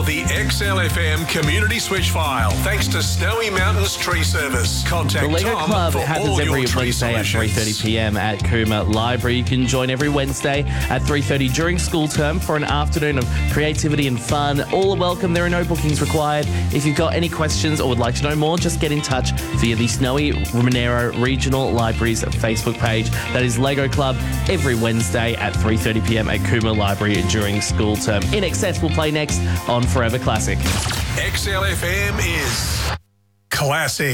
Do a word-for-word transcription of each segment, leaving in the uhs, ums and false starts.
the X L F M community switch file, thanks to Snowy Mountains Tree Service. Contact The Lego Tom Club for happens all every your tree Wednesday at three thirty solutions. p m at Cooma Library. You can join every Wednesday at three thirty during school term for an afternoon of creativity and fun. All are welcome. There are no bookings required. If you've got any questions or would like to know more, just get in touch via the Snowy Monero Regional Library's Facebook page. That is Lego Club every Wednesday at three thirty p m at Cooma Library during school term. In Excess will play next on Forever Classic. X L F M is Classic.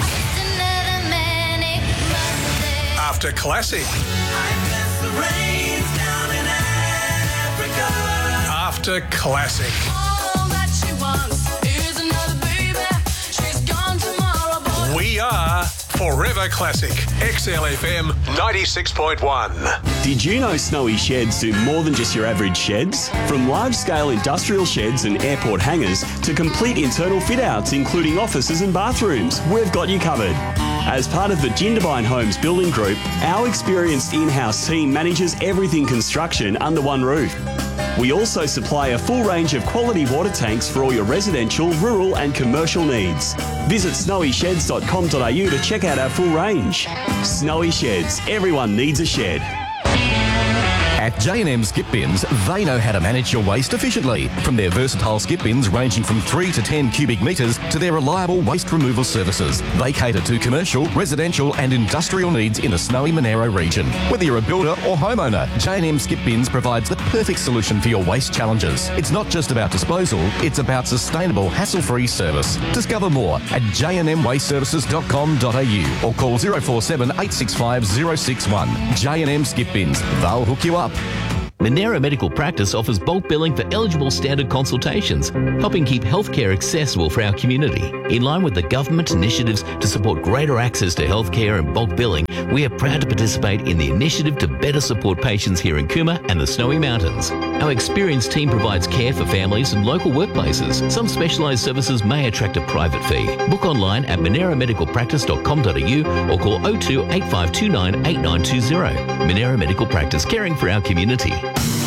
After Classic. After Classic. We are Forever Classic. X L F M ninety-six point one. Did you know Snowy Sheds do more than just your average sheds? From large-scale industrial sheds and airport hangars to complete internal fit-outs, including offices and bathrooms, we've got you covered. As part of the Jindabyne Homes Building Group, our experienced in-house team manages everything construction under one roof. We also supply a full range of quality water tanks for all your residential, rural and commercial needs. Visit snowy sheds dot com dot a u to check out our full range. Snowy Sheds. Everyone needs a shed. At J and M Skip Bins, they know how to manage your waste efficiently. From their versatile skip bins ranging from three to ten cubic metres to their reliable waste removal services, they cater to commercial, residential and industrial needs in the Snowy Monero region. Whether you're a builder or homeowner, J and M Skip Bins provides the perfect solution for your waste challenges. It's not just about disposal, it's about sustainable, hassle-free service. Discover more at j n m waste services dot com dot a u or call zero four seven, eight six five, zero six one. J and M Skip Bins, they'll hook you up. Monero Medical Practice offers bulk billing for eligible standard consultations, helping keep healthcare accessible for our community. In line with the government initiatives to support greater access to healthcare and bulk billing, we are proud to participate in the initiative to better support patients here in Cooma and the Snowy Mountains. Our experienced team provides care for families and local workplaces. Some specialised services may attract a private fee. Book online at monero medical practice dot com dot a u or call oh two, eight five two nine, eight nine two zero. Monero Medical Practice, caring for our community.